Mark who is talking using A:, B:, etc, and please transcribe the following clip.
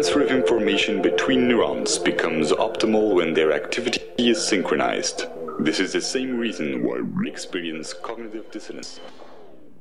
A: transfer of information between neurons becomes optimal when their activity is synchronized. This is the same reason why we experience cognitive dissonance.